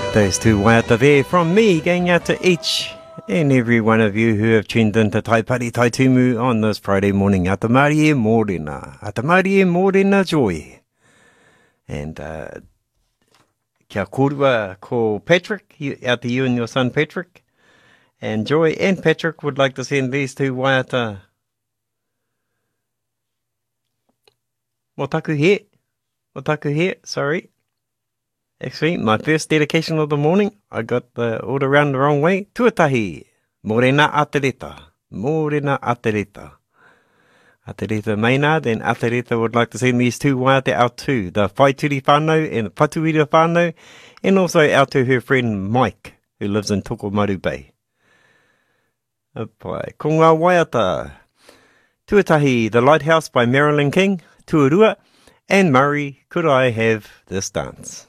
Those two waiata there from me going out to each and every one of you who have tuned in to Taipari Tai Tumu on this Friday morning. Ata Marie e Mōrena. Ata Marie e Mōrena Joy. And kia korua ko Patrick, out to you and your son Patrick. And Joy and Patrick would like to send these two waiata. Motaku he, sorry. Actually, my first dedication of the morning, I got the order around the wrong way. Tuatahi, Morena Atereta. Morena Atereta. Atereta Maynard and Atereta would like to send these two waiata out to the Whaituri whānau and the Patuira whānau, and also out to her friend Mike, who lives in Tokomaru Bay. Apai, ko ngā waiata. Tuatahi, The Lighthouse by Marilyn King, Tuarua, and Murray, Could I Have This Dance?